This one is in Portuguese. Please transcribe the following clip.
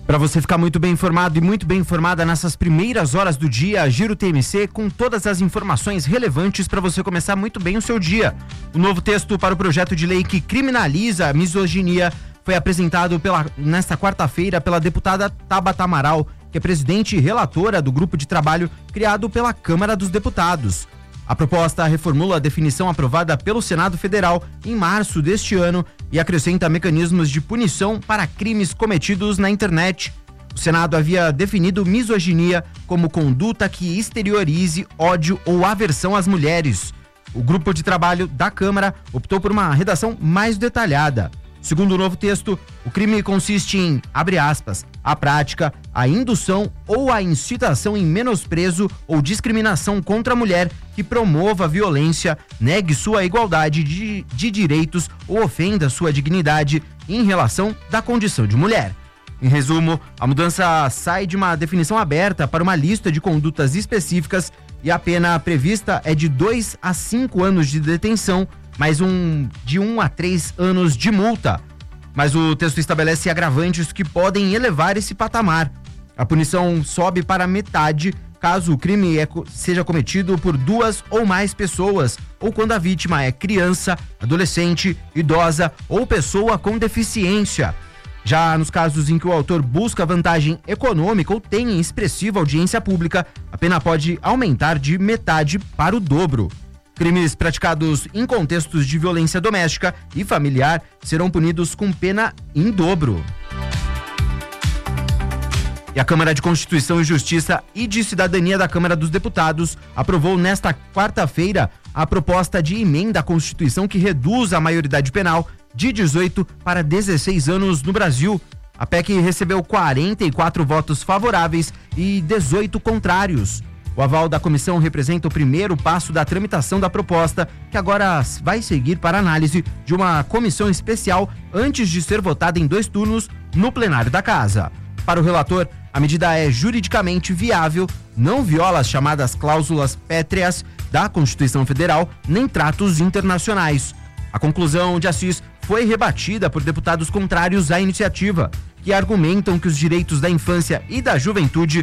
Para você ficar muito bem informado e muito bem informada nessas primeiras horas do dia, Giro TMC com todas as informações relevantes para você começar muito bem o seu dia. O novo texto para o projeto de lei que criminaliza a misoginia foi apresentado nesta quarta-feira pela deputada Tabata Amaral, que é presidente e relatora do grupo de trabalho criado pela Câmara dos Deputados. A proposta reformula a definição aprovada pelo Senado Federal em março deste ano e acrescenta mecanismos de punição para crimes cometidos na internet. O Senado havia definido misoginia como conduta que exteriorize ódio ou aversão às mulheres. O grupo de trabalho da Câmara optou por uma redação mais detalhada. Segundo o novo texto, o crime consiste em, abre aspas, a prática, a indução ou a incitação em menosprezo ou discriminação contra a mulher que promova a violência, negue sua igualdade de direitos ou ofenda sua dignidade em relação da condição de mulher. Em resumo, a mudança sai de uma definição aberta para uma lista de condutas específicas e a pena prevista é de 2 a 5 anos de detenção, mais de 1 a 3 anos de multa. Mas o texto estabelece agravantes que podem elevar esse patamar. A punição sobe para metade caso o crime seja cometido por 2 ou mais pessoas, ou quando a vítima é criança, adolescente, idosa ou pessoa com deficiência. Já nos casos em que o autor busca vantagem econômica ou tem expressiva audiência pública, a pena pode aumentar de metade para o dobro. Crimes praticados em contextos de violência doméstica e familiar serão punidos com pena em dobro. E a Câmara de Constituição e Justiça e de Cidadania da Câmara dos Deputados aprovou nesta quarta-feira a proposta de emenda à Constituição que reduz a maioridade penal de 18 para 16 anos no Brasil. A PEC recebeu 44 votos favoráveis e 18 contrários. O aval da comissão representa o primeiro passo da tramitação da proposta, que agora vai seguir para análise de uma comissão especial antes de ser votada em 2 turnos no plenário da Casa. Para o relator, a medida é juridicamente viável, não viola as chamadas cláusulas pétreas da Constituição Federal, nem tratos internacionais. A conclusão de Assis foi rebatida por deputados contrários à iniciativa, que argumentam que os direitos da infância e da juventude